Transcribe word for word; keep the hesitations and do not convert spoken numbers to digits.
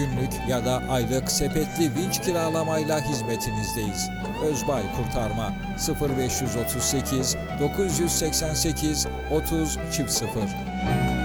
günlük ya da aylık sepetli vinç kiralamayla hizmetinizdeyiz. Özbay Kurtarma sıfır beş otuz sekiz dokuz seksen sekiz otuz sıfır